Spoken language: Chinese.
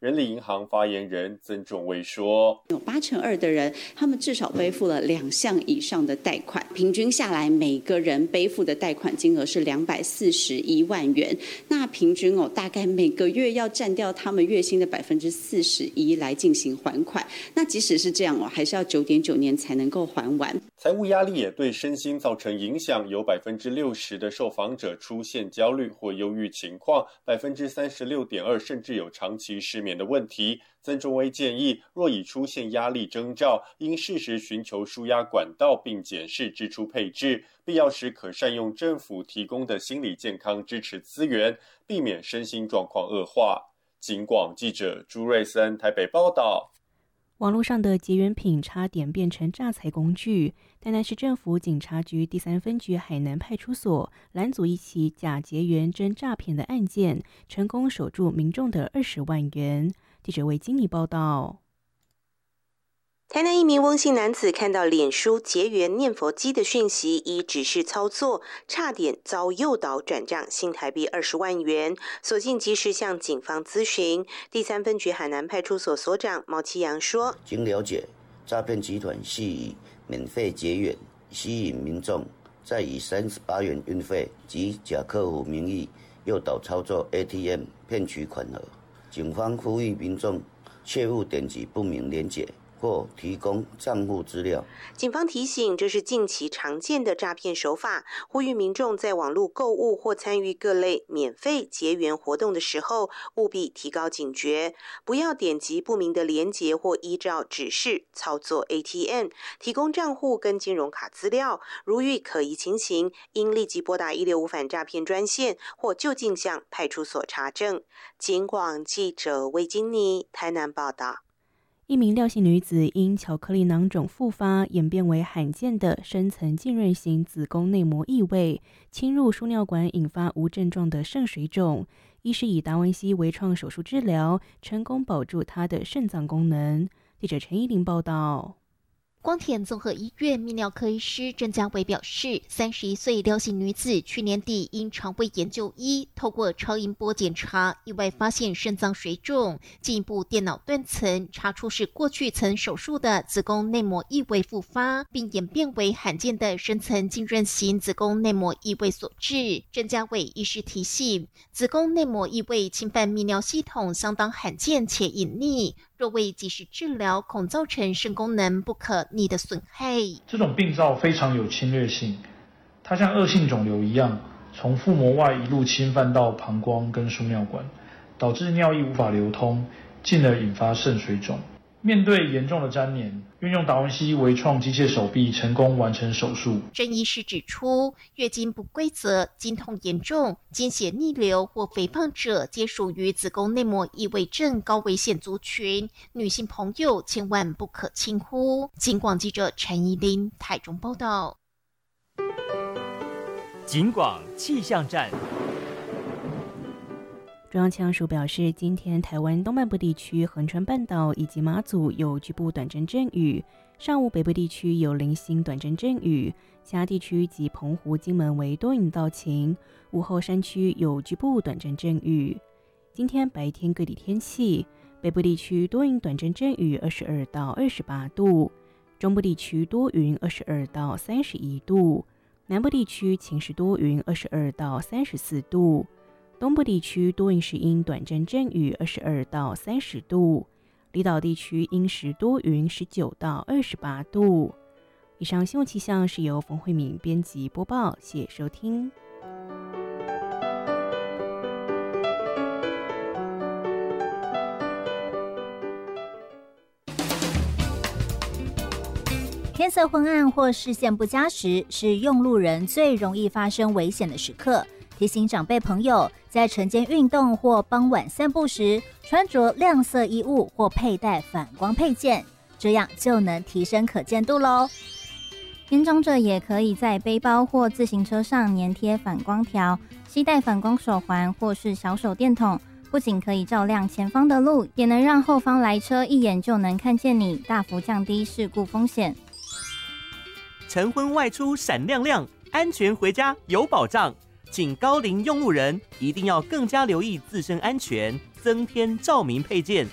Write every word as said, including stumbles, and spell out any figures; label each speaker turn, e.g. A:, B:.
A: 人力银行发言人曾仲威说，
B: 有八成二的人，他们至少背负了两项以上的贷款，平均下来每个人背负的贷款金额是两百四十一万元。那平均哦，大概每个月要占掉他们月薪的百分之四十一来进行还款。那即使是这样哦，还是要九点九年才能够还完。
A: 财务压力也对身心造成影响，有百分之六十的受访者出现焦虑或忧郁情况，百分之三十六点二甚至有长期失眠的问题。曾仲威建议，若已出现压力征兆，应适时寻求抒压管道，并检视支出配置，必要时可善用政府提供的心理健康支持资源，避免身心状况恶化。警广记者朱瑞森台北报道。
C: 网络上的结缘品差点变成诈财工具，台南市政府警察局第三分局海南派出所拦阻一起假结缘真诈骗的案件，成功守住民众的二十万元。记者为经理报道。
D: 台南一名翁姓男子看到脸书结缘念佛机的讯息，依指示操作，差点遭诱导转账新台币二十万元，所幸及时向警方咨询。第三分局海南派出所所长毛其阳说：“
E: 经了解，诈骗集团系以免费结缘吸引民众，再以三十八元运费及假客户名义诱导操作 A T M 骗取款额。警方呼吁民众切勿点击不明连结。”或提供账户资料。
D: 警方提醒，这是近期常见的诈骗手法，呼吁民众在网络购物或参与各类免费结缘活动的时候，务必提高警觉，不要点击不明的连结或依照指示操作 A T M， 提供账户跟金融卡资料。如遇可疑情形，应立即拨打一六五反诈骗专线或就近向派出所查证。警广记者魏金妮台南报道。
C: 一名廖姓女子因巧克力囊肿复发，演变为罕见的深层浸润型子宫内膜异位，侵入输尿管，引发无症状的肾水肿。医师以达文西微创手术治疗，成功保住她的肾脏功能。记者陈依玲报道。
F: 光田综合医院泌尿科医师郑家伟表示，三十一岁廖姓女子去年底因肠胃炎就医，透过超音波检查，意外发现肾脏水肿，进一步电脑断层查出是过去曾手术的子宫内膜异位复发，并演变为罕见的深层浸润型子宫内膜异位所致。郑家伟医师提醒，子宫内膜异位侵犯泌尿系统相当罕见且隐匿，若未及时治疗，恐造成肾功能不可逆的损害。
G: 这种病灶非常有侵略性，它像恶性肿瘤一样，从腹膜外一路侵犯到膀胱跟输尿管，导致尿液无法流通，进而引发肾水肿。面对严重的粘连，运用达文西微创机械手臂成功完成手术。
F: 郑医师指出，月经不规则、经痛严重、经血逆流或肥胖者，皆属于子宫内膜异位症高危险族群，女性朋友千万不可轻忽。警广记者陈怡琳台中报道。
H: 警广气象站。
C: 中央气象署表示，今天台湾东半部地区、恒春半岛以及马祖有局部短阵阵雨，上午北部地区有零星短阵阵雨，其他地区及澎湖、金门为多云到晴，午后山区有局部短阵阵雨。今天白天各地天气，北部地区多云短阵阵雨，二十二到二十八度；中部地区多云，二十二到三十一度；南部地区晴时多云，二十二到三十四度。东部地区多云时阴短阵阵雨，二十二到三十度；离岛地区阴时多云，十九到二十八度。以上新闻气象是由冯慧敏编辑播报，谢谢收听。
I: 天色昏暗或视线不佳时，是用路人最容易发生危险的时刻。提醒长辈朋友，在晨间运动或傍晚散步时，穿着亮色衣物或佩戴反光配件，这样就能提升可见度咯。年长者也可以在背包或自行车上粘贴反光条，携带反光手环或是小手电筒，不仅可以照亮前方的路，也能让后方来车一眼就能看见你，大幅降低事故风险。
H: 晨昏外出闪亮亮，安全回家有保障。请高龄用路人一定要更加留意自身安全，增添照明配件，